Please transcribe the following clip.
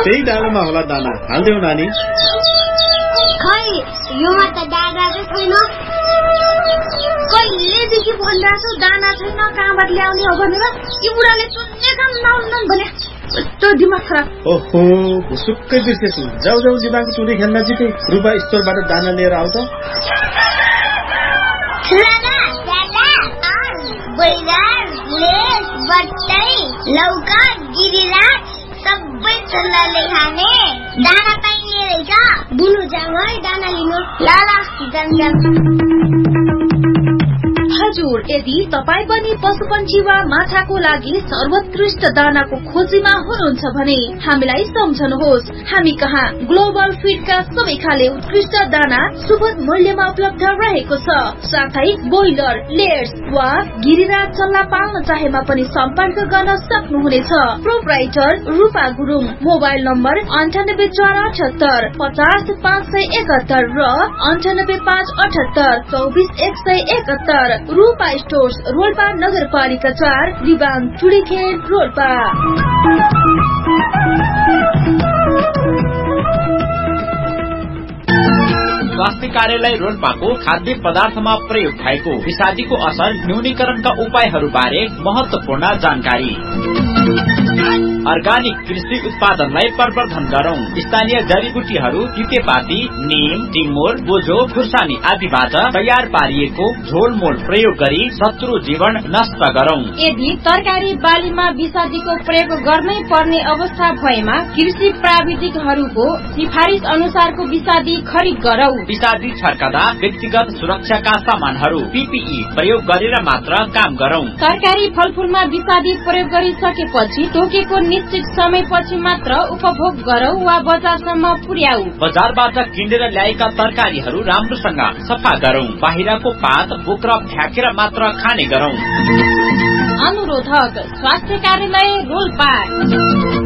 त्यही डाँडामा होला दाना, हाल्देऊ नानी। खै योमा त दाना चाहिँ छैन। कहिलेदेखि भनिरहेको छु दाना छैन, कहाँबाट ल्याउने हो भनेर। यी बुढाले सुन्ने काम नहुन्न भने कस्तो दिमाग खराब। ओहो, भुसुक्कै बिर्सेछु। जाऊ जाऊ दिमाग चुने खेल्न जिते। रुपा स्टोरबाट दाना लिएर आउँछ। लौका गिरिला सबै चल्लाले खाने दाना पाइने रहेछ। बुनु जाम है दाना लिनु। ल जाम। हजुर, यदि तपाईँ पनि पशुपन्छी वा माछाको लागि सर्वोत्कृष्ट दानाको खोजीमा हुनुहुन्छ भने हामीलाई सम्झनुहोस्। हामी कहाँ ग्लोबल फिडका सबै खाले उत्कृष्ट दाना सुपथ मूल्यमा उपलब्ध रहेको छ। साथै ब्रोइलर, लेयर्स वा गिरिरा चल्ला पाल्न चाहेमा पनि सम्पर्क गर्न सक्नुहुनेछ। प्रोप्राइटर रूपा गुरुङ। मोबाइल नम्बर 9848 50 571 र 9858 24 171। रूपा स्टोर्स, रोल्पा नगरपालिका 4, रिबाङ चुडीखेल, रोल्पा। स्वास्थ्य कार्यालय रोल्पाको खाद्य पदार्थमा प्रयोग भएको विषादीको असर न्यूनीकरणका उपायहरू बारे महत्वपूर्ण जानकारी। अर्गानिक कृषि उत्पादनलाई प्रवर्धन गरौं। स्थानीय जडीबुटीहरू तितेपाती, नीम, टिमुर, बोझो, खुर्सानी आदिबाट तयार पारिएको झोलमोल प्रयोग गरी शत्रु जीवन नष्ट गरौं। यदि तरकारी बालीमा विषादीको प्रयोग गर्नै पर्ने अवस्था भएमा कृषि प्राविधिकहरूको सिफारिस अनुसारको विषादी खरिद गरौं। विषादी छर्कदा व्यक्तिगत सुरक्षाका सामानहरू PPE प्रयोग गरेर मात्र काम गरौं। तरकारी फलफूलमा विषादी प्रयोग गरिसकेपछि तोकेको निश्चित समयपछि मात्र उपभोग गरौं वा बजारसम्म पुर्याऊ। बजारबाट किनेर ल्याएका तरकारीहरू राम्रोसँग सफा गरौं। बाहिरको पात बोक्रा फ्याँकेर मात्र खाने गरौं। अनुरोधक स्वास्थ्य कार्यालय रोल्पा।